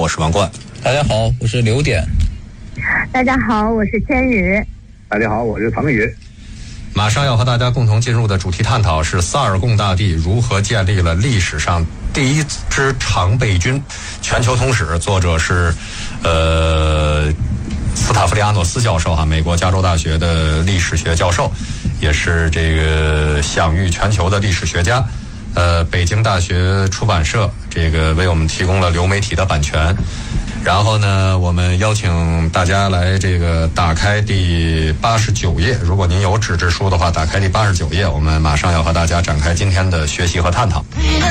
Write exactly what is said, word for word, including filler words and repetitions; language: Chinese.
我是王冠。 大家好，我是刘典。 大家好，我是千羽。 大家好，我是唐宇。 马上要和大家共同进入的主题探讨是萨尔贡大帝如何建立了历史上第一支常备军。全球通史，作者是呃斯塔夫利亚诺斯教授哈，美国加州大学的历史学教授，也是这个享誉全球的历史学家。呃，北京大学出版社这个为我们提供了流媒体的版权。然后呢，我们邀请大家来这个打开第八十九页，如果您有纸质书的话，打开第八十九页，我们马上要和大家展开今天的学习和探讨。